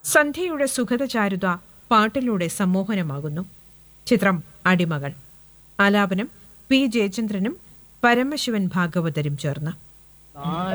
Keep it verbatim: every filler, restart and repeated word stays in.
സന്ധ്യയുടെ സുഖദചാരുത പാട്ടിലൂടെ സമ്മോഹനമാകുന്നു. ചിത്രം അടിമകൾ. ആലാപനം പി ജയചന്ദ്രനും പരമശിവൻ ഭാഗവതരും ചേർന്ന്.